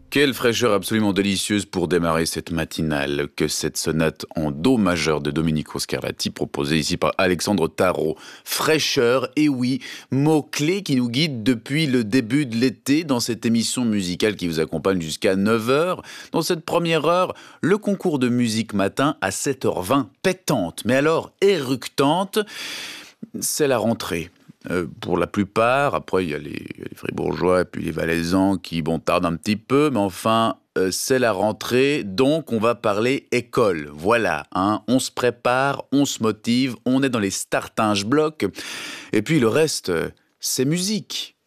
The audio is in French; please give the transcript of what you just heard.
Quelle fraîcheur absolument délicieuse pour démarrer cette matinale que cette sonate en do majeur de Domenico Scarlatti proposée ici par Alexandre Tarot. Fraîcheur, et oui, mot-clé qui nous guide depuis le début de l'été dans cette émission musicale qui vous accompagne jusqu'à 9 heures. Dans cette première heure, le concours de musique matin à 7h20, pétante, mais alors éructante, c'est la rentrée. Pour la plupart, après il y a les Fribourgeois et puis les Valaisans qui tardent un petit peu, mais enfin c'est la rentrée, donc on va parler école. Voilà, on se prépare, on se motive, on est dans les starting-blocs, et puis le reste, c'est musique.